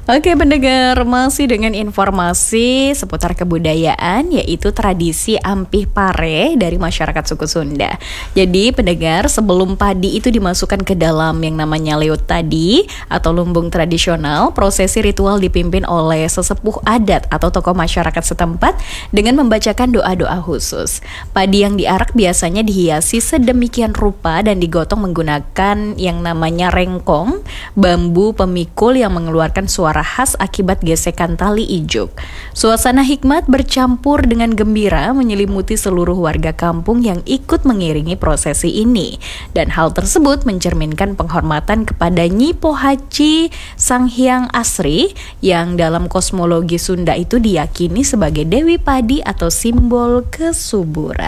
Oke pendengar, masih dengan informasi seputar kebudayaan yaitu tradisi Ampih Pare dari masyarakat suku Sunda. Jadi pendengar, sebelum padi itu dimasukkan ke dalam yang namanya leut tadi atau lumbung tradisional, prosesi ritual dipimpin oleh sesepuh adat atau tokoh masyarakat setempat dengan membacakan doa-doa khusus. Padi yang diarak biasanya dihiasi sedemikian rupa dan digotong menggunakan yang namanya rengkong, bambu pemikul yang mengeluarkan suara khas akibat gesekan tali ijuk. Suasana hikmat bercampur dengan gembira menyelimuti seluruh warga kampung yang ikut mengiringi prosesi ini. Dan hal tersebut mencerminkan penghormatan kepada Nyi Pohaci Sang Hyang Asri yang dalam kosmologi Sunda itu diyakini sebagai Dewi Padi atau simbol kesuburan.